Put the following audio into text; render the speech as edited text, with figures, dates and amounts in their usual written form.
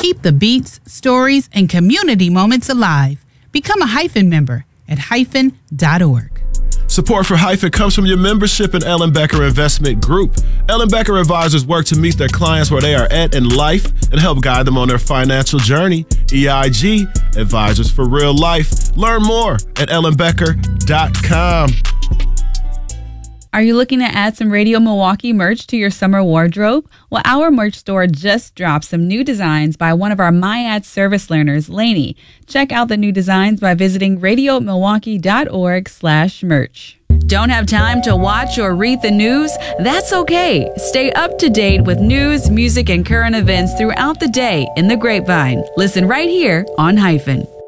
Keep the beats, stories, and community moments alive. Become a Hyphen member at hyphen.org. Support for Hyphen comes from your membership in Ellen Becker Investment Group. Ellen Becker advisors work to meet their clients where they are at in life and help guide them on their financial journey. EIG, advisors for real life. Learn more at ellenbecker.com. Are you looking to add some Radio Milwaukee merch to your summer wardrobe? Well, our merch store just dropped some new designs by one of our MyAd service learners, Lainey. Check out the new designs by visiting radiomilwaukee.org/merch. Don't have time to watch or read the news? That's okay. Stay up to date with news, music, and current events throughout the day in the Grapevine. Listen right here on Hyphen.